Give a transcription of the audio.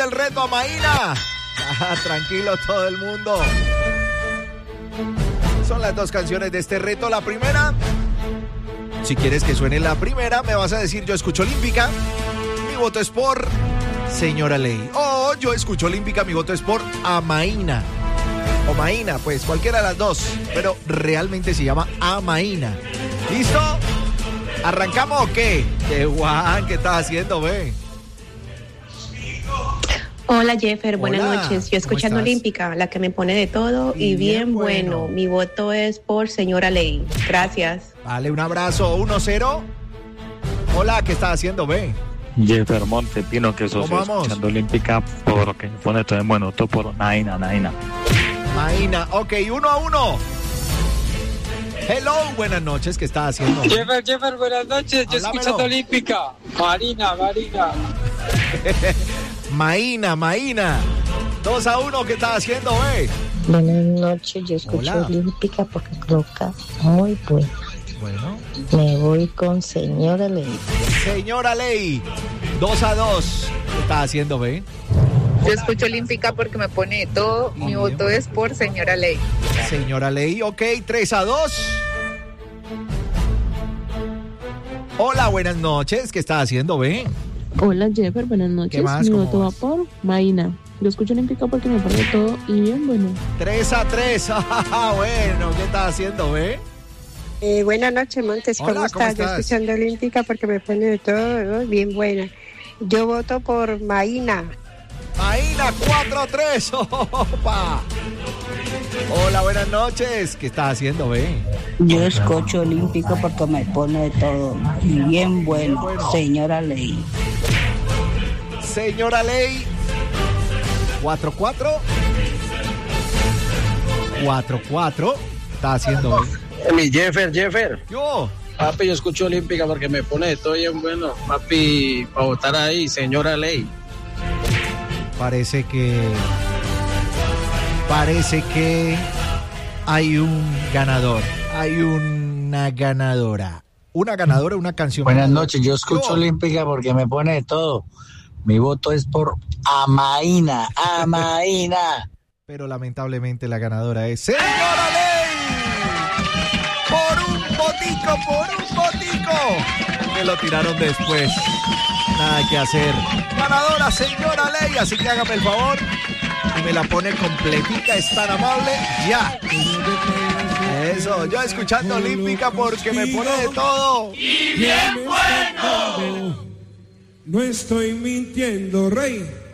del reto a Maína. Tranquilo todo el mundo. Son las dos canciones de este reto. La primera, si quieres que suene la primera, me vas a decir: yo escucho Olímpica, mi voto es por Señora Ley. O yo escucho Olímpica, mi voto es por Amaína. O Maína, pues cualquiera de las dos. Pero realmente se llama Amaína. ¿Listo? ¿Arrancamos o qué? Juan, ¿qué estás haciendo, ve? Hola Jeffer, buenas Hola, noches. Yo escuchando Olímpica, la que me pone de todo y bien bueno. Mi voto es por Señora Ley. Gracias. Vale, un abrazo. 1-0. Hola, ¿qué estás haciendo, ve? Jeffer Monte, Pino, que sos escuchando Olímpica, por lo que me pone todo bueno, todo por Naina. Maína, ok, 1-1. Hello, buenas noches, ¿qué estás haciendo? Jeffer, buenas noches, yo escuchando Olímpica. Marina. Maína. 2-1, ¿qué estás haciendo, Buenas noches, yo escucho Olímpica porque coloca muy buena. Bueno. Me voy con Señora Ley. Señora Ley, 2-2. ¿Qué estás haciendo, ve? Yo escucho Olímpica porque me pone de todo. Mi voto es por Señora Ley. Señora Ley, ok, 3-2. Hola, buenas noches. ¿Qué estás haciendo, ve? Hola, Jeffer, buenas noches. ¿Qué más? Mi voto va por Maína. Yo escucho Olímpica porque me pone de todo y bien bueno. 3-3. Bueno, ¿qué estás haciendo, ve? Buenas noches, Montes. Hola, ¿Cómo estás? Yo escuchando Olímpica porque me pone de todo, bien buena. Yo voto por Maína. Maína, 4-3. Opa. Hola, buenas noches. ¿Qué estás haciendo, ve? Yo escucho Olímpica porque me pone de todo. Y bien bueno. Señora Ley. Señora Ley. 4-4. 4-4. ¿Qué estás haciendo, ve? Mi Jeffer. Yo. Papi, yo escucho Olímpica porque me pone de todo bien bueno. Papi, para votar ahí, Señora Ley. Parece que hay un ganador, hay una ganadora. Una ganadora, una canción. Buenas noches, yo escucho Olímpica porque me pone de todo. Mi voto es por Amaína. Pero lamentablemente la ganadora es Señora Ley. Por un botico. Me lo tiraron después. Nada que hacer. Ganadora, Señora Ley. Así que hágame el favor y me la pone completica. Es tan amable. Ya. Eso, yo escuchando Olímpica porque me pone de todo. Y bien bueno. No estoy mintiendo, rey.